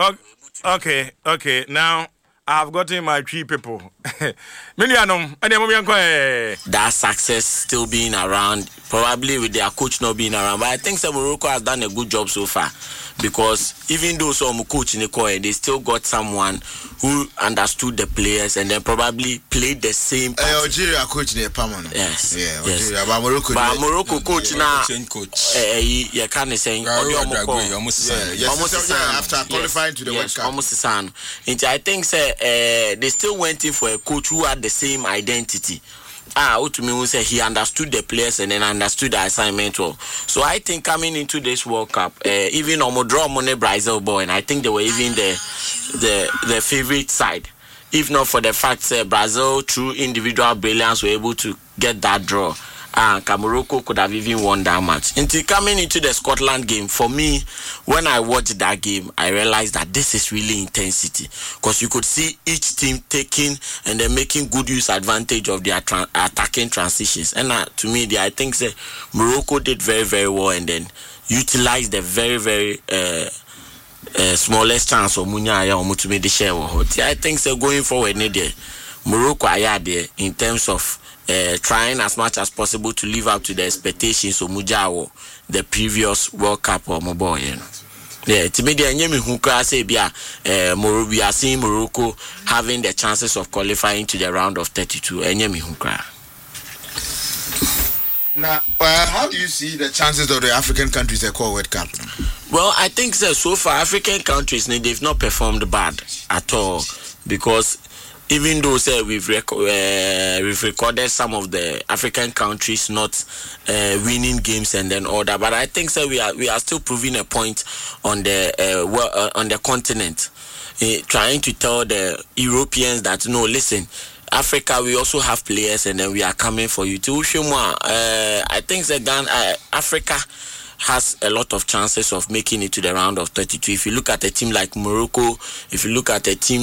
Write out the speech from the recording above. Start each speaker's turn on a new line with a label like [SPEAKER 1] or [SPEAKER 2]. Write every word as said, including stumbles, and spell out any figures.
[SPEAKER 1] Okay, okay, okay. Now I've gotten my three people. Million,
[SPEAKER 2] that success still being around, probably with their coach not being around. But I think that Morocco has done a good job so far, because even though some coach in the core, they still got someone who understood the players and then probably played the same.
[SPEAKER 3] Uh, Algeria coach in permanent.
[SPEAKER 2] Yes,
[SPEAKER 3] yeah,
[SPEAKER 2] yes.
[SPEAKER 3] Algeria, but Morocco,
[SPEAKER 2] but Morocco coach now.
[SPEAKER 4] coach.
[SPEAKER 2] Eh, you can't say
[SPEAKER 4] almost
[SPEAKER 3] after qualifying to the World Cup.
[SPEAKER 2] Almost son. I think say uh, they still went in for a coach who had the same identity. Ah, to me, say he understood the players and then understood the assignment well. So I think coming into this World Cup, uh, even Omodro Mone Brazil boy, and I think they were even the the the favorite side, if not for the fact that Brazil through individual brilliance were able to get that draw. And uh, Morocco could have even won that match. Until coming into the Scotland game, for me, when I watched that game, I realized that this is really intensity, because you could see each team taking and then making good use advantage of their tra- attacking transitions. And uh, to me, I think say, Morocco did very, very well and then utilized the very, very uh, uh, smallest chance of Munya or Mutume de share. I think so going forward, Morocco are there in terms of Uh, trying as much as possible to live up to the expectations of Mujawo, the previous World Cup or Mobo. Yeah, to me, the Nyemi Huka say, uh, we are seeing Morocco having the chances of qualifying to the round of thirty-two. Nyemi Huka.
[SPEAKER 3] Now, uh, how do you see the chances of the African countries that call World Cup?
[SPEAKER 2] Well, I think so, so far, African countries, they've not performed bad at all, because even though say we've rec- uh, we've recorded some of the African countries not uh, winning games and then all that, but I think so we are we are still proving a point on the uh, well, uh, on the continent, uh, trying to tell the Europeans that no, listen, Africa, we also have players and then we are coming for you too. Uh, I think that uh, Africa has a lot of chances of making it to the round of thirty-two. If you look at a team like Morocco, if you look at a team